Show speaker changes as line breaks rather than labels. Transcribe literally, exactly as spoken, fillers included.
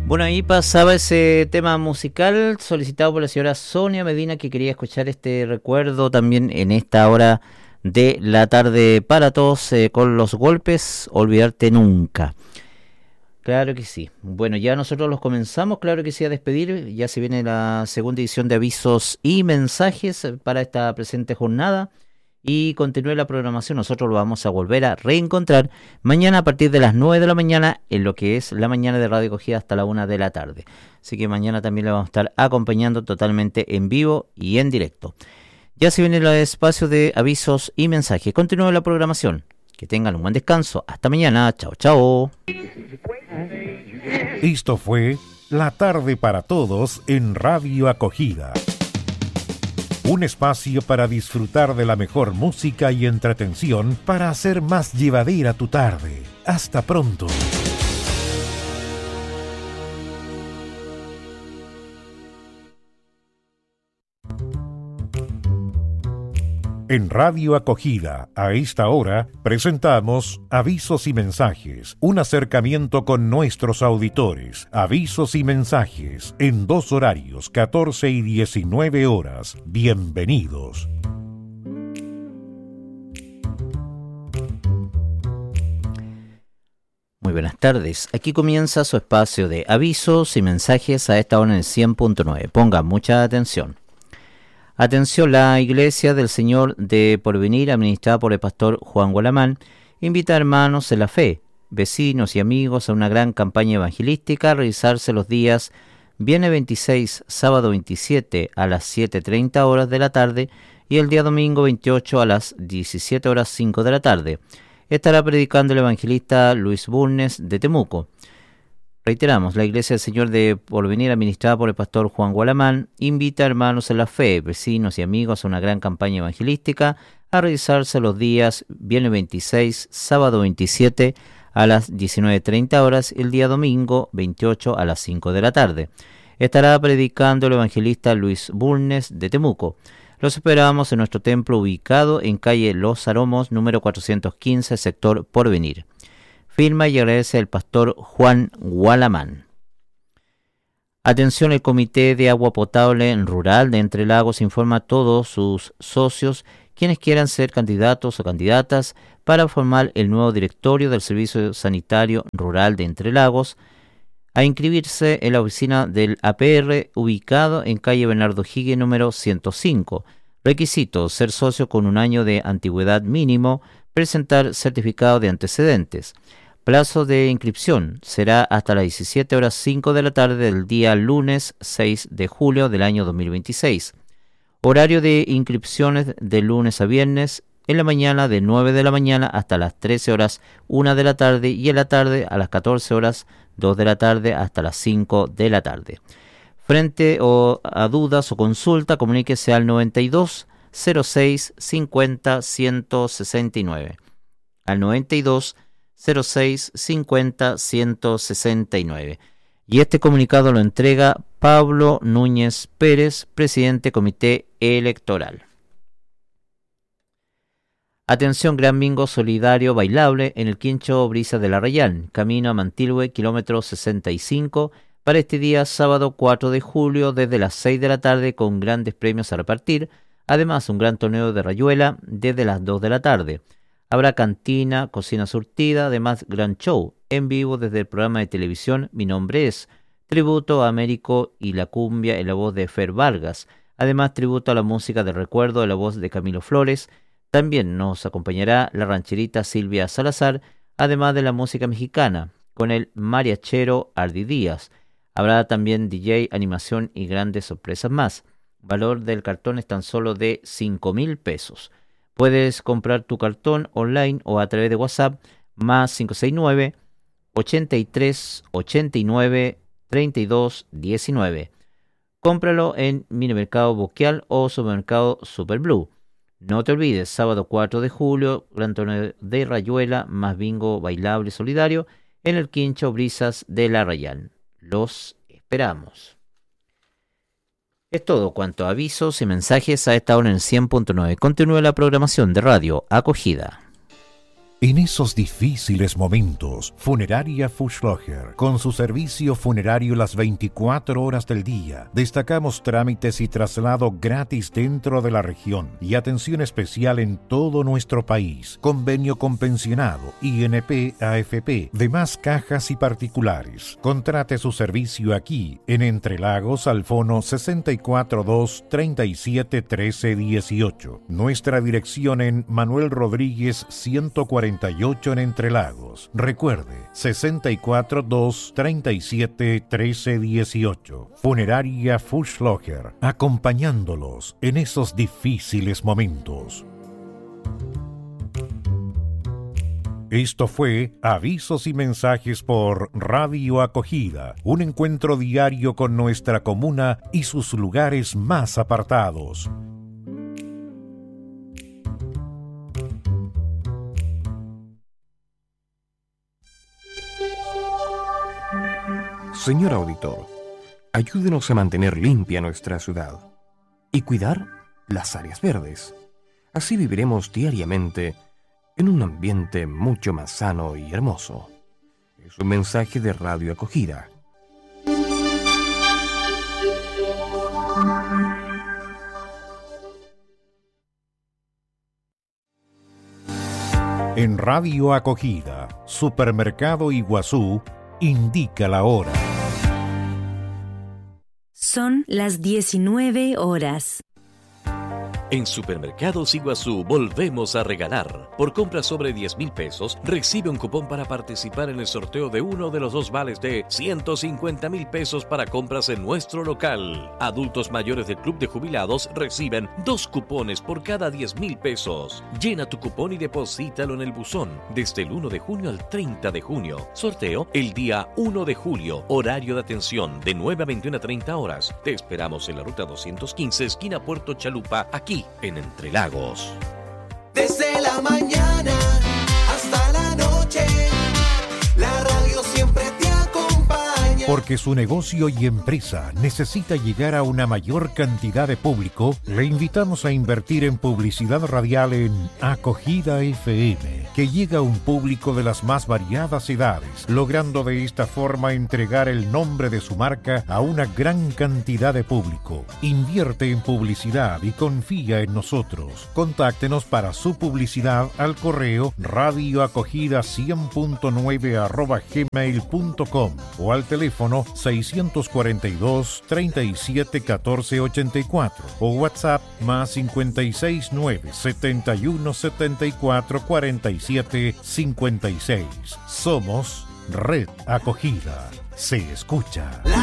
Bueno, ahí pasaba ese tema musical solicitado por la señora Sonia Medina, que quería escuchar este recuerdo también en esta hora de la tarde para todos, eh, con Los Golpes, Olvidarte Nunca. Claro que sí. Bueno, ya nosotros los comenzamos, claro que sí, a despedir. Ya se viene la segunda edición de avisos y mensajes para esta presente jornada. Y continúe la programación, nosotros lo vamos a volver a reencontrar mañana a partir de las nueve de la mañana en lo que es la mañana de Radio Acogida hasta la una de la tarde. Así que mañana también le vamos a estar acompañando totalmente en vivo y en directo. Ya se viene el espacio de avisos y mensajes. Continúe la programación. Que tengan un buen descanso. Hasta mañana. Chao, chao.
Esto fue La Tarde para Todos en Radio Acogida. Un espacio para disfrutar de la mejor música y entretención para hacer más llevadera tu tarde. Hasta pronto. En Radio Acogida, a esta hora, presentamos Avisos y Mensajes, un acercamiento con nuestros auditores. Avisos y Mensajes, en dos horarios, catorce y diecinueve horas. Bienvenidos.
Muy buenas tardes. Aquí comienza su espacio de avisos y mensajes a esta hora en el cien punto nueve. Pongan mucha atención. Atención, la Iglesia del Señor de Porvenir, administrada por el pastor Juan Gualamán, invita a hermanos en la fe, vecinos y amigos a una gran campaña evangelística a realizarse los días viernes veintiséis, sábado veintisiete a las siete treinta horas de la tarde y el día domingo veintiocho a las diecisiete horas cinco de la tarde. Estará predicando el evangelista Luis Bulnes de Temuco. Reiteramos, la Iglesia del Señor de Porvenir, administrada por el pastor Juan Gualamán, invita a hermanos en la fe, vecinos y amigos a una gran campaña evangelística a realizarse los días viernes veintiséis, sábado veintisiete a las diecinueve treinta horas y el día domingo veintiocho a las cinco de la tarde. Estará predicando el evangelista Luis Bulnes de Temuco. Los esperamos en nuestro templo ubicado en calle Los Aromos, número cuatrocientos quince, sector Porvenir. Firma y agradece al pastor Juan Gualamán. Atención, el Comité de Agua Potable Rural de Entre Lagos informa a todos sus socios quienes quieran ser candidatos o candidatas para formar el nuevo directorio del Servicio Sanitario Rural de Entre Lagos a inscribirse en la oficina del A P R ubicado en calle Bernardo Higgins número ciento cinco. Requisitos: ser socio con un año de antigüedad mínimo, presentar certificado de antecedentes. Plazo de inscripción será hasta las diecisiete horas cinco de la tarde del día lunes seis de julio del año dos mil veintiséis. Horario de inscripciones de lunes a viernes, en la mañana de nueve de la mañana hasta las trece horas una de la tarde y en la tarde a las catorce horas dos de la tarde hasta las cinco de la tarde. Frente o a dudas o consulta, comuníquese al noventa y dos, cero seis, cincuenta, ciento sesenta y nueve. Al noventa y dos, cero seis, cincuenta, ciento sesenta y nueve. Y este comunicado lo entrega Pablo Núñez Pérez, presidente Comité Electoral. Atención, gran bingo solidario bailable en el Quincho Brisa de la Rayán, camino a Mantilhue, kilómetro sesenta y cinco, para este día sábado cuatro de julio desde las seis de la tarde con grandes premios a repartir. Además, un gran torneo de rayuela desde las dos de la tarde. Habrá cantina, cocina surtida, además gran show en vivo desde el programa de televisión Mi Nombre Es, tributo a Américo y la cumbia en la voz de Fer Vargas, además tributo a la música de recuerdo en la voz de Camilo Flores. También nos acompañará la rancherita Silvia Salazar, además de la música mexicana, con el mariachero Ardi Díaz. Habrá también D J, animación y grandes sorpresas más. Valor del cartón es tan solo de cinco mil pesos. Puedes comprar tu cartón online o a través de WhatsApp más cinco seis nueve, ochenta y tres, ochenta y nueve, treinta y dos, diecinueve. Cómpralo en Minimercado Boquial o Supermercado Super Blue. No te olvides, sábado cuatro de julio, gran torneo de rayuela más bingo bailable solidario en el Quincho Brisas de la Rayán. Los esperamos. Es todo cuanto a avisos y mensajes a esta hora en el cien punto nueve. Continúa la programación de Radio Acogida.
En esos difíciles momentos, Funeraria Fuchslocher, con su servicio funerario las veinticuatro horas del día, destacamos trámites y traslado gratis dentro de la región y atención especial en todo nuestro país. Convenio con pensionado, I N P, A F P, demás cajas y particulares. Contrate su servicio aquí, en Entre Lagos, al fono sesenta y cuatro dos, treinta y siete, trece, dieciocho. Nuestra dirección en Manuel Rodríguez ciento cuarenta y ocho en Entre Lagos. Recuerde, sesenta y cuatro dos, treinta y siete, trece, dieciocho. Funeraria Fuchslocher, acompañándolos en esos difíciles momentos. Esto fue Avisos y Mensajes por Radio Acogida, un encuentro diario con nuestra comuna y sus lugares más apartados.
Señor auditor, ayúdenos a mantener limpia nuestra ciudad y cuidar las áreas verdes. Así viviremos diariamente en un ambiente mucho más sano y hermoso. Es un mensaje de Radio Acogida.
En Radio Acogida, Supermercado Iguazú indica la hora.
Son las diecinueve horas.
En Supermercados Iguazú volvemos a regalar. Por compra sobre diez mil pesos, recibe un cupón para participar en el sorteo de uno de los dos vales de ciento cincuenta mil pesos para compras en nuestro local. Adultos mayores del Club de Jubilados reciben dos cupones por cada diez mil pesos. Llena tu cupón y deposítalo en el buzón desde el uno de junio al treinta de junio. Sorteo el día uno de julio. Horario de atención de nueve a veintiuna treinta horas. Te esperamos en la ruta doscientos quince, esquina Puerto Chalupa, aquí en Entre Lagos.
Desde la mañana hasta la noche, la radio siempre te acompaña.
Porque su negocio y empresa necesita llegar a una mayor cantidad de público, le invitamos a invertir en publicidad radial en Acogida F M, que llega a un público de las más variadas edades, logrando de esta forma entregar el nombre de su marca a una gran cantidad de público. Invierte en publicidad y confía en nosotros. Contáctenos para su publicidad al correo radioacogida cien punto nueve arroba gmail punto com o al teléfono seiscientos cuarenta y dos, treinta y siete, catorce, ochenta y cuatro o WhatsApp más cincuenta y seis, nueve, setenta y uno, setenta y cuatro, cuarenta y siete, cincuenta y seis. Somos Red Acogida. Se escucha.
La